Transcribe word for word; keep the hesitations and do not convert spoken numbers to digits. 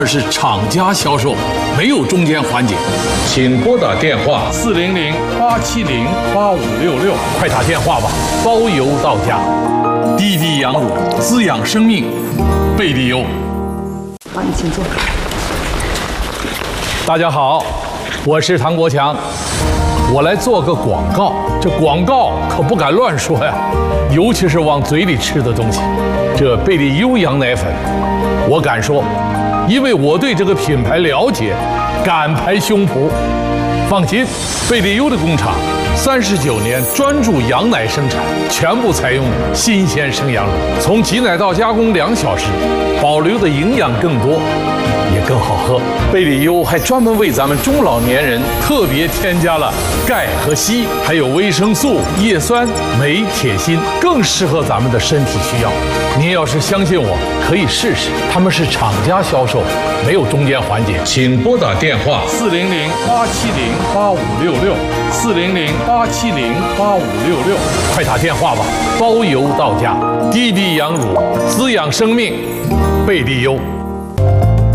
是厂家销售，没有中间环节，请拨打电话四零零八七零八五六六，快打电话吧，包邮到家。滴滴羊乳滋养生命，贝利优。 好，你请坐。 大家好，我是唐国强，我来做个广告。这广告可不敢乱说呀，尤其是往嘴里吃的东西。这贝利优羊奶粉，我敢说。 因为我对这个品牌了解，敢拍胸脯。放心，贝利优的工厂三十九年专注羊奶生产，全部采用新鲜生羊乳，从挤奶到加工两小时，保留的营养更多，也更好喝。贝利优还专门为咱们中老年人特别添加了钙和硒，还有维生素、叶酸、镁、铁、锌，更适合咱们的身体需要。您要是相信我，可以试试。他们是厂家销售，没有中间环节。请拨打电话四零零八七零八五六六，四零零八七零八五六六，快打电话吧，包邮到家。滴滴羊乳滋养生命，贝利优。